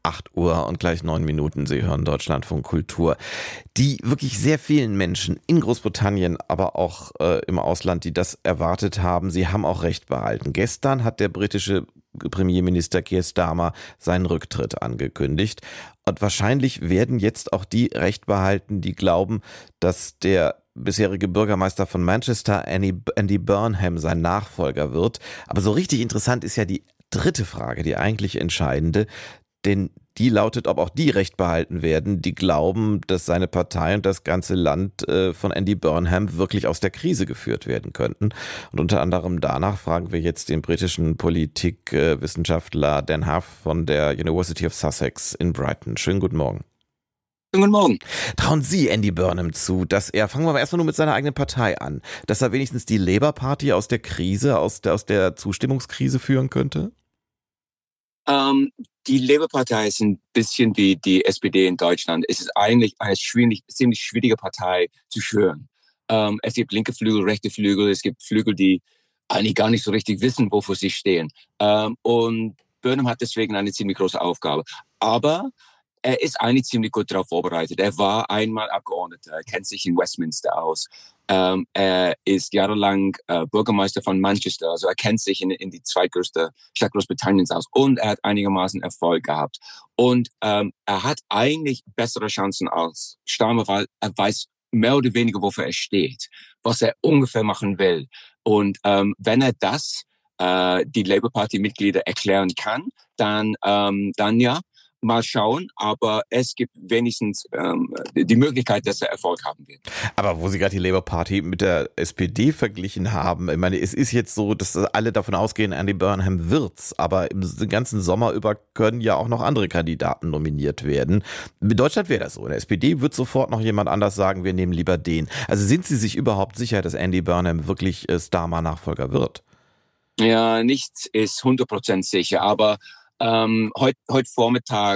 8 Uhr und gleich 9 Minuten. Sie hören Deutschlandfunk Kultur. Die wirklich sehr vielen Menschen in Großbritannien, aber auch im Ausland, die das erwartet haben, sie haben auch Recht behalten. Gestern hat der britische Premierminister Keir Starmer seinen Rücktritt angekündigt. Und wahrscheinlich werden jetzt auch die Recht behalten, die glauben, dass der bisherige Bürgermeister von Manchester, Andy Burnham, sein Nachfolger wird. Aber so richtig interessant ist ja die dritte Frage, die eigentlich entscheidende, denn die lautet, ob auch die Recht behalten werden, die glauben, dass seine Partei und das ganze Land von Andy Burnham wirklich aus der Krise geführt werden könnten. Und unter anderem danach fragen wir jetzt den britischen Politikwissenschaftler Dan Huff von der University of Sussex in Brighton. Schönen guten Morgen. Guten Morgen. Trauen Sie Andy Burnham zu, dass er, fangen wir aber erstmal nur mit seiner eigenen Partei an, dass er wenigstens die Labour Party aus der Krise, aus der Zustimmungskrise führen könnte? Die Labour-Partei ist ein bisschen wie die SPD in Deutschland. Es ist eigentlich eine ziemlich schwierige Partei zu führen. Es gibt linke Flügel, rechte Flügel, es gibt Flügel, die eigentlich gar nicht so richtig wissen, wofür sie stehen. Und Burnham hat deswegen eine ziemlich große Aufgabe. Aber er ist eigentlich ziemlich gut darauf vorbereitet. Er war einmal Abgeordneter, er kennt sich in Westminster aus. Er ist jahrelang Bürgermeister von Manchester, also er kennt sich in die zweitgrößte Stadt Großbritanniens aus. Und er hat einigermaßen Erfolg gehabt. Und er hat eigentlich bessere Chancen als Starmer, weil er weiß mehr oder weniger, wofür er steht, was er ungefähr machen will. Und wenn er das die Labour-Party-Mitglieder erklären kann, dann ja, mal schauen, aber es gibt wenigstens die Möglichkeit, dass er Erfolg haben wird. Aber wo Sie gerade die Labour Party mit der SPD verglichen haben, ich meine, es ist jetzt so, dass alle davon ausgehen, Andy Burnham wird's, aber im ganzen Sommer über können ja auch noch andere Kandidaten nominiert werden. In Deutschland wäre das so. In der SPD wird sofort noch jemand anders sagen, wir nehmen lieber den. Also sind Sie sich überhaupt sicher, dass Andy Burnham wirklich Starmer-Nachfolger wird? Ja, nichts ist 100% sicher, aber heute Vormittag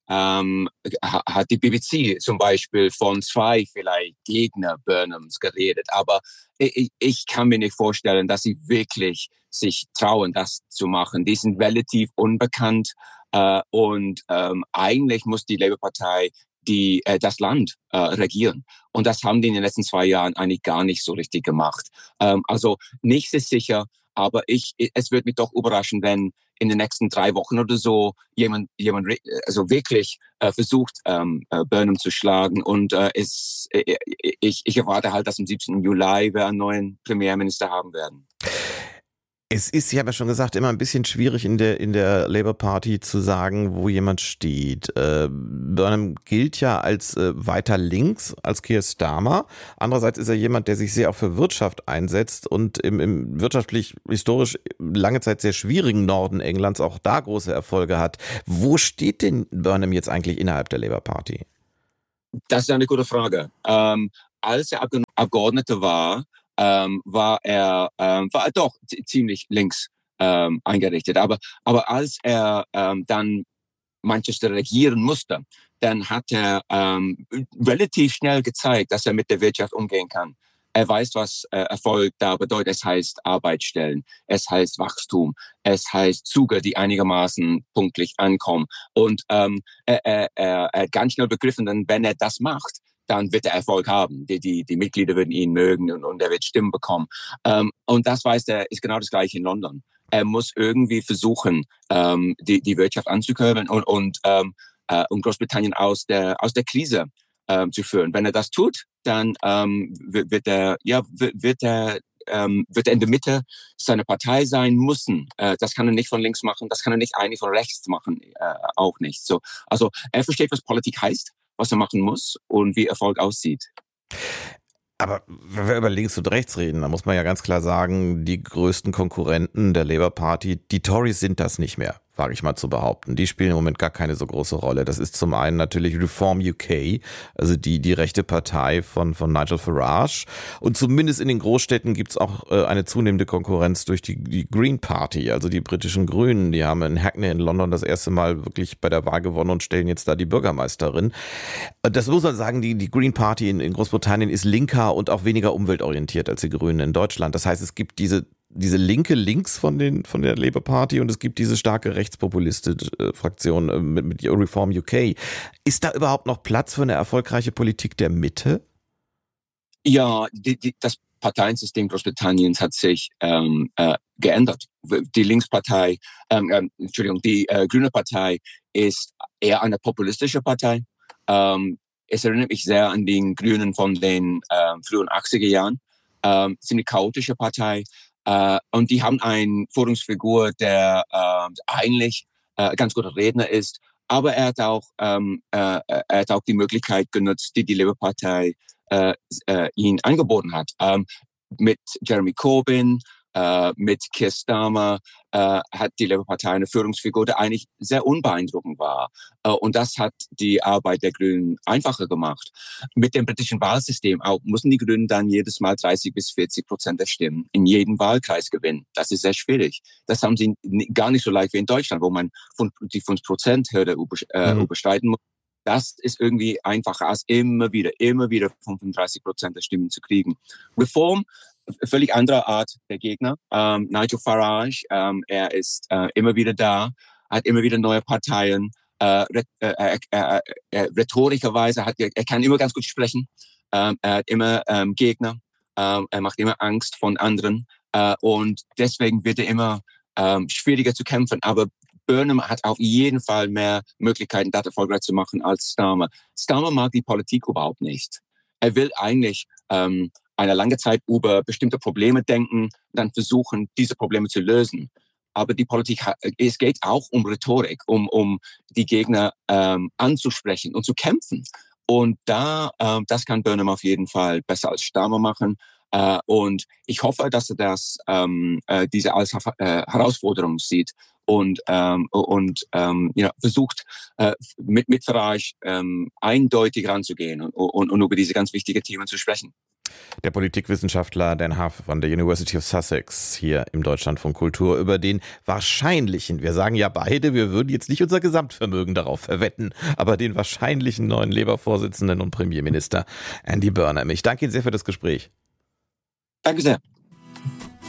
hat die BBC zum Beispiel von 2 vielleicht Gegner Burnhams geredet. Aber ich kann mir nicht vorstellen, dass sie wirklich sich trauen, das zu machen. Die sind relativ unbekannt und eigentlich muss die Labour-Partei das Land regieren. Und das haben die in den letzten 2 Jahren eigentlich gar nicht so richtig gemacht. Also nichts ist sicher, aber es wird mich doch überraschen, wenn in den nächsten 3 Wochen oder so jemand also wirklich versucht, Burnham zu schlagen. Und ich erwarte halt, dass am 17. Juli wir einen neuen Premierminister haben werden. Es ist, ich habe ja schon gesagt, immer ein bisschen schwierig in der Labour Party zu sagen, wo jemand steht. Burnham gilt ja als weiter links als Keir Starmer. Andererseits ist er jemand, der sich sehr auch für Wirtschaft einsetzt und im wirtschaftlich, historisch lange Zeit sehr schwierigen Norden Englands auch da große Erfolge hat. Wo steht denn Burnham jetzt eigentlich innerhalb der Labour Party? Das ist eine gute Frage. Als er Abgeordneter war er doch ziemlich links eingerichtet. Aber als er dann Manchester regieren musste, dann hat er relativ schnell gezeigt, dass er mit der Wirtschaft umgehen kann. Er weiß, was Erfolg da bedeutet. Es heißt Arbeitsstellen, es heißt Wachstum, es heißt Züge, die einigermaßen pünktlich ankommen. Und er hat ganz schnell begriffen, dass wenn er das macht, dann wird er Erfolg haben. Die Mitglieder würden ihn mögen und er wird Stimmen bekommen. Und das weiß er, ist genau das Gleiche in London. Er muss irgendwie versuchen, die Wirtschaft anzukurbeln und Großbritannien aus der Krise zu führen. Wenn er das tut, dann wird er in der Mitte seiner Partei sein müssen. Das kann er nicht von links machen, das kann er nicht eigentlich von rechts machen, auch nicht. So, also er versteht, was Politik heißt, was er machen muss und wie Erfolg aussieht. Aber wenn wir über links und rechts reden, da muss man ja ganz klar sagen, die größten Konkurrenten der Labour Party, die Tories sind das nicht mehr, wage ich mal zu behaupten. Die spielen im Moment gar keine so große Rolle. Das ist zum einen natürlich Reform UK, also die rechte Partei von Nigel Farage. Und zumindest in den Großstädten gibt's auch eine zunehmende Konkurrenz durch die Green Party, also die britischen Grünen. Die haben in Hackney in London das erste Mal wirklich bei der Wahl gewonnen und stellen jetzt da die Bürgermeisterin. Das muss man sagen, die Green Party in Großbritannien ist linker und auch weniger umweltorientiert als die Grünen in Deutschland. Das heißt, es gibt diese diese linke links von der Labour Party und es gibt diese starke rechtspopulistische Fraktion mit Reform UK. Ist da überhaupt noch Platz für eine erfolgreiche Politik der Mitte? Ja, das Parteiensystem Großbritanniens hat sich geändert. Die Linkspartei, die Grüne Partei ist eher eine populistische Partei. Es erinnert mich sehr an den Grünen von den frühen 80er Jahren. Ziemlich chaotische Partei. Und die haben eine Führungsfigur, der eigentlich ganz guter Redner ist. Aber er hat auch die Möglichkeit genutzt, die Labour-Partei ihn angeboten hat. Mit Jeremy Corbyn, mit Keir Starmer hat die Labour-Partei eine Führungsfigur, die eigentlich sehr unbeeindruckend war. Und das hat die Arbeit der Grünen einfacher gemacht. Mit dem britischen Wahlsystem auch mussten die Grünen dann jedes Mal 30-40% der Stimmen in jedem Wahlkreis gewinnen. Das ist sehr schwierig. Das haben sie gar nicht so leicht wie in Deutschland, wo man die 5%-Hürde überschreiten muss. Das ist irgendwie einfacher als immer wieder 35% der Stimmen zu kriegen. Reform, völlig andere Art der Gegner. Nigel Farage, er ist immer wieder da, hat immer wieder neue Parteien. Rhetorikerweise er kann immer ganz gut sprechen. Er hat immer Gegner. Er macht immer Angst von anderen. Und deswegen wird er immer schwieriger zu kämpfen. Aber Burnham hat auf jeden Fall mehr Möglichkeiten, das erfolgreich zu machen als Starmer. Starmer mag die Politik überhaupt nicht. Er will eigentlich eine lange Zeit über bestimmte Probleme denken, dann versuchen, diese Probleme zu lösen. Aber die Politik, es geht auch um Rhetorik, um die Gegner anzusprechen und zu kämpfen. Und das kann Burnham auf jeden Fall besser als Starmer machen. Und ich hoffe, dass er diese als Herausforderung sieht und versucht, mit Farage eindeutig ranzugehen und über diese ganz wichtigen Themen zu sprechen. Der Politikwissenschaftler Dan Huff von der University of Sussex hier im Deutschlandfunk Kultur über den wahrscheinlichen, wir sagen ja beide, wir würden jetzt nicht unser Gesamtvermögen darauf verwetten, aber den wahrscheinlichen neuen Labour-Vorsitzenden und Premierminister Andy Burnham. Ich danke Ihnen sehr für das Gespräch. Danke sehr.